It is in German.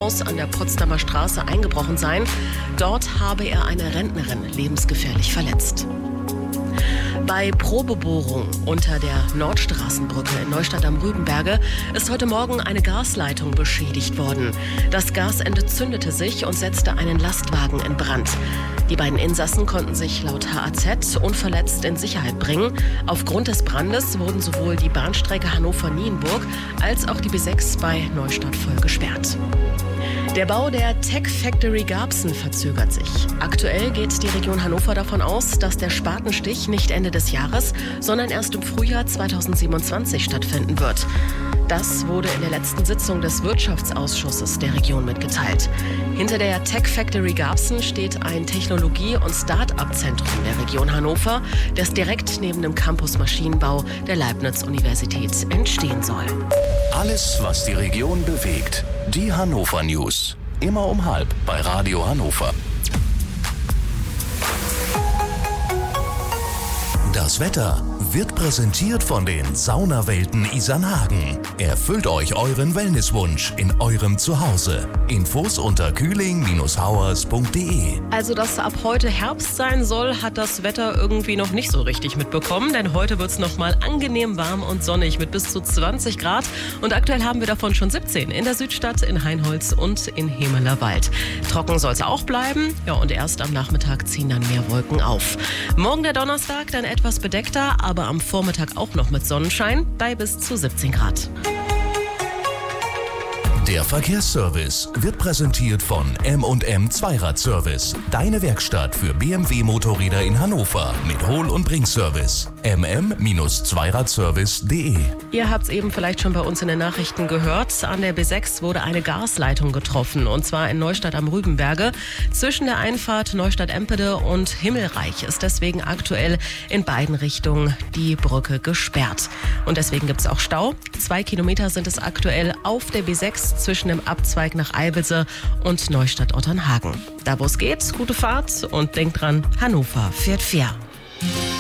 Haus an der Potsdamer Straße eingebrochen sein. Dort habe er eine Rentnerin lebensgefährlich verletzt. Bei Probebohrung unter der Nordstraßenbrücke in Neustadt am Rübenberge ist heute Morgen eine Gasleitung beschädigt worden. Das Gas entzündete sich und setzte einen Lastwagen in Brand. Die beiden Insassen konnten sich laut HAZ unverletzt in Sicherheit bringen. Aufgrund des Brandes wurden sowohl die Bahnstrecke Hannover-Nienburg als auch die B6 bei Neustadt voll gesperrt. Der Bau der Tech Factory Garbsen verzögert sich. Aktuell geht die Region Hannover davon aus, dass der Spatenstich nicht Ende des Jahres, sondern erst im Frühjahr 2027 stattfinden wird. Das wurde in der letzten Sitzung des Wirtschaftsausschusses der Region mitgeteilt. Hinter der Tech Factory Garbsen steht ein Technologie- und Start-up-Zentrum der Region Hannover, das direkt neben dem Campus Maschinenbau der Leibniz-Universität entstehen soll. Alles, was die Region bewegt. Die Hannover News. Immer um 12:30 bei Radio Hannover. Das Wetter wird präsentiert von den Saunawelten Isernhagen. Erfüllt euch euren Wellnesswunsch in eurem Zuhause. Infos unter kühling-hauers.de. Also, dass ab heute Herbst sein soll, hat das Wetter irgendwie noch nicht so richtig mitbekommen. Denn heute wird es nochmal angenehm warm und sonnig mit bis zu 20 Grad. Und aktuell haben wir davon schon 17 in der Südstadt, in Hainholz und in Hemelerwald. Trocken soll es auch bleiben. Ja, und erst am Nachmittag ziehen dann mehr Wolken auf. Morgen der Donnerstag dann etwas bedeckter, aber am Vormittag auch noch mit Sonnenschein bei bis zu 17 Grad. Der Verkehrsservice wird präsentiert von M&M Zweiradservice. Deine Werkstatt für BMW-Motorräder in Hannover mit Hol- und Bringservice. mm-zweiradservice.de. Ihr habt es eben vielleicht schon bei uns in den Nachrichten gehört. An der B6 wurde eine Gasleitung getroffen. Und zwar in Neustadt am Rübenberge. Zwischen der Einfahrt Neustadt-Empede und Himmelreich ist deswegen aktuell in beiden Richtungen die Brücke gesperrt. Und deswegen gibt es auch Stau. 2 Kilometer sind es aktuell auf der B6 zwischen dem Abzweig nach Eibelse und Neustadt-Otternhagen. Da wo es geht, gute Fahrt und denkt dran, Hannover fährt fair.